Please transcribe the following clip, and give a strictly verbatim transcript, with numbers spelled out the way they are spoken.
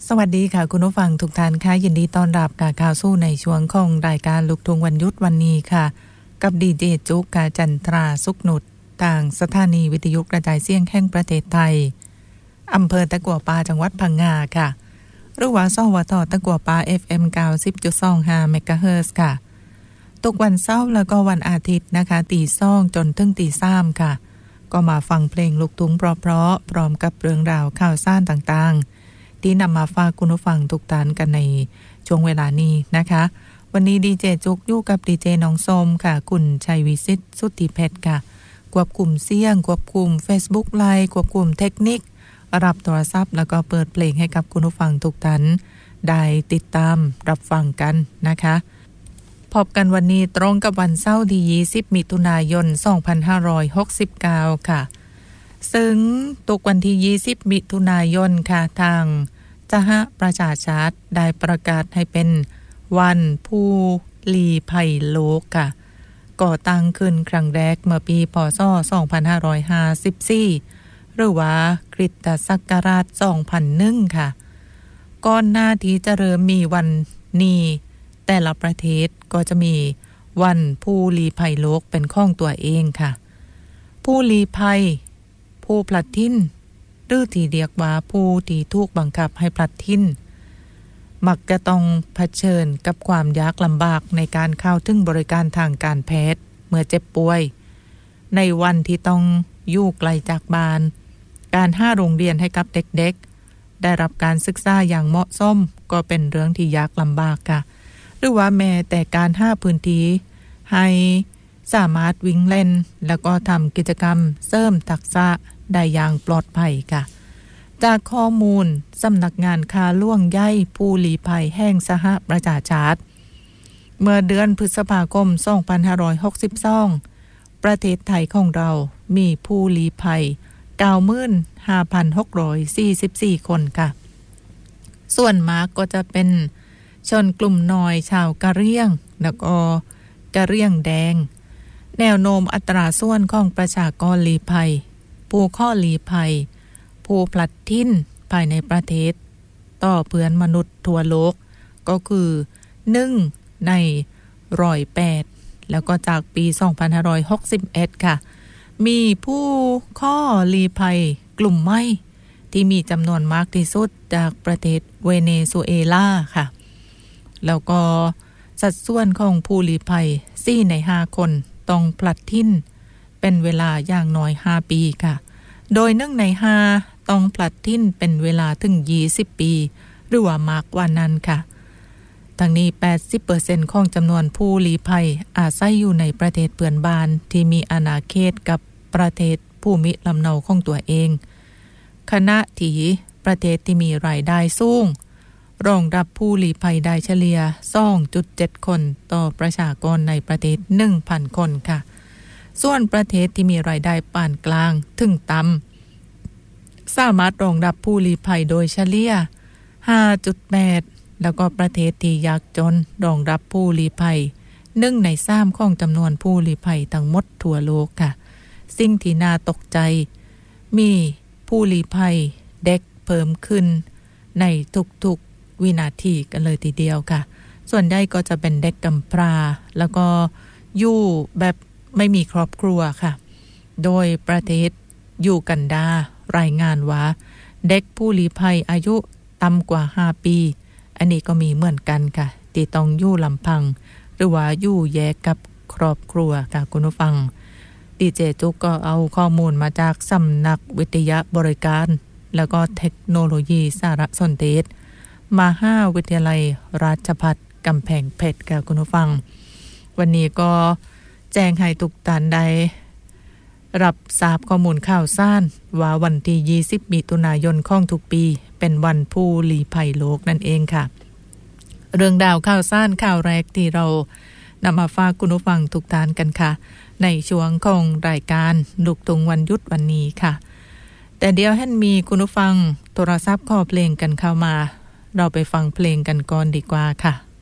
สวัสดีค่ะคุณผู้ฟังทุกท่านค่ะยินดีต้อนรับกับข่าวสู้ในช่วงของรายการลูกทุ่งวันหยุดวันนี้ค่ะกับดีเจจุกกาจันทราสุขนุชทางสถานีวิทยุกระจายเสียงแห่งประเทศไทยอำเภอตะกั่วป่าจังหวัดพังงาค่ะหรือว่าสวทตะกั่วป่า เอฟ เอ็ม เก้าสิบจุดสองห้า เมกะเฮิรตซ์ค่ะทุกวันเสาร์แล้วก็วันอาทิตย์นะคะตีสองจนถึงตีสามค่ะก็มาฟังเพลงลูกทุ่งเพราะๆพร้อมกับเรื่องราวข่าวสารต่างๆที่นำมาฝากคุณผู้ฟังทุกท่านกันในช่วงเวลานี้นะคะวันนี้ดีเจจุกอยู่กับดีเจน้องส้มค่ะคุณชัยวิสิทธิ์สุทธิเพชรค่ะควบคุมเสียงควบคุม Facebook Live ควบคุมเทคนิครับโทรศัพท์แล้วก็เปิดเพลงให้กับคุณผู้ฟังทุกท่านได้ติดตามรับฟังกันนะคะพบกันวันนี้ตรงกับวันเสาร์ที่ยี่สิบมิถุนายนสองพันห้าร้อยหกสิบเก้าค่ะซึ่งตุกวันที่ยี่สิบมิถุนายนค่ะทางสหประชาชาติได้ประกาศให้เป็นวันผู้ลี้ภัยโลกค่ะก่อตั้งขึ้นครั้งแรกเมื่อปีพ.ศ. สองพันห้าร้อยห้าสิบสี่หรือว่าคริสตศักราชสองพันหนึ่งค่ะก่อนหน้าที่จะเริ่มมีวันนี้แต่ละประเทศก็จะมีวันผู้ลี้ภัยโลกเป็นของตัวเองค่ะผู้ลี้ภัยผู้พลัดถิ่นหรือที่เรียกว่าผู้ที่ถูกบังคับให้พลัดถิ่นมักจะต้องเผชิญกับความยากลำบากในการเข้าถึงบริการทางการแพทย์เมื่อเจ็บป่วยในวันที่ต้องอยู่ไกลจากบ้านการหาโรงเรียนให้กับเด็กๆได้รับการศึกษาอย่างเหมาะสมก็เป็นเรื่องที่ยากลำบากค่ะหรือว่าแม้แต่การหาพื้นที่ให้สามารถวิ่งเล่นแล้วก็ทำกิจกรรมเสริมทักษะได้อย่างปลอดภัยค่ะจากข้อมูลสำนักงานค่าล่วงใยผู้ลี้ภัยแห่งสหประชาชาติเมื่อเดือนพฤษภาคมสองพันห้าร้อยหกสิบสองประเทศไทยของเรามีผู้ลี้ภัย เก้าหมื่นห้าพันหกร้อยสี่สิบสี่ คนค่ะส่วนมากก็จะเป็นชนกลุ่มน้อยชาวกะเหรี่ยงแล้วก็กะเหรี่ยงแดงแนวโน้มอัตราส่วนของประชากรลี้ภัยผู้ข้อลี้ภัยผู้พลัดถิ่นภายในประเทศต่อเพื่อนมนุษย์ทั่วโลกก็คือหนึ่งในหนึ่งร้อยแปดแล้วก็จากปีสองพันห้าร้อยหกสิบเอ็ดค่ะมีผู้ข้อลี้ภัยกลุ่มใหม่ที่มีจำนวนมากที่สุดจากประเทศเวเนซุเอลาค่ะแล้วก็สัดส่วนของผู้ลี้ภัยสี่ในห้าคนต้องพลัดถิ่นเป็นเวลาอย่างน้อยห้าปีค่ะโดยหนึ่งในห้าต้องพลัดถิ่นเป็นเวลาถึงยี่สิบปีหรือว่ามากกว่านั้นค่ะทั้งนี้ แปดสิบเปอร์เซ็นต์ ของจำนวนผู้ลี้ภัยอาศัยอยู่ในประเทศเพื่อนบ้านที่มีอาณาเขตกับประเทศภูมิลำเนาของตัวเองขณะที่ประเทศที่มีรายได้สูงรองรับผู้ลี้ภัยได้เฉลี่ย สองจุดเจ็ด คนต่อประชากรในประเทศ หนึ่งพัน คนค่ะส่วนประเทศที่มีรายได้ปานกลางถึงต่ำสามารถรองรับผู้ลี้ภัยโดยเฉลี่ย ห้าจุดแปด แล้วก็ประเทศที่ยากจนรองรับผู้ลี้ภัยหนึ่งในสามของจำนวนผู้ลี้ภัยทั้งหมดทั่วโลกค่ะสิ่งที่น่าตกใจมีผู้ลี้ภัยเด็กเพิ่มขึ้นในทุกๆวินาทีกันเลยทีเดียวค่ะส่วนใหญ่ก็จะเป็นเด็กกำพร้าแล้วก็อยู่แบบไม่มีครอบครัวค่ะโดยประเทศยูกันดารายงานว่าเด็กผู้ลี้ภัยอายุต่ำกว่าห้าปีอันนี้ก็มีเหมือนกันค่ะที่ต้องอยู่ลำพังหรือว่าอยู่แยกกับครอบครัวค่ะคุณผู้ฟังดีเจจุกก็เอาข้อมูลมาจากสำนักวิทยาบริการแล้วก็เทคโนโลยีสารสนเทศมหาวิทยาลัยราชภัฏกำแพงเพชรค่ะคุณผู้ฟังวันนี้ก็แจ้งให้ทุกท่านได้รับทราบข้อมูลข่าวสารว่าวันที่ยี่สิบมิถุนายนของทุกปีเป็นวันผู้ลี้ภัยโลกนั่นเองค่ะเรื่องดาวข่าวสารข่าวแรกที่เรานำมาฝากคุณผู้ฟังทุกท่านกันค่ะในช่วงของรายการลูกทุ่งวันหยุดวันนี้ค่ะแต่เดี๋ยวให้มีคุณผู้ฟังโทรศัพท์ขอเพลงกันเข้ามาเราไปฟังเพลงกันก่อนดีกว่าค่ะ